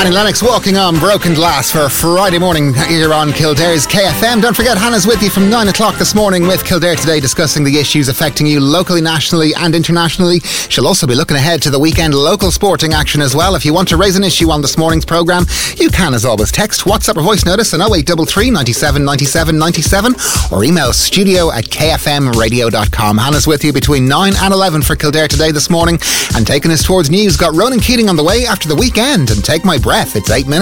Annie Lennox walking on broken glass for a Friday morning here on Kildare's KFM. Don't forget, Hannah's with you from 9 o'clock this morning with Kildare Today, discussing the issues affecting you locally, nationally and internationally. She'll also be looking ahead to the weekend local sporting action as well. If you want to raise an issue on this morning's programme, you can, as always, text, WhatsApp or voice notice on 0833 97 97 97 or email studio@kfmradio.com. Hannah's with you between 9 and 11 for Kildare Today this morning, and taking us towards news, got Ronan Keating on the way after the weekend. And take my breath, it's 8 minutes.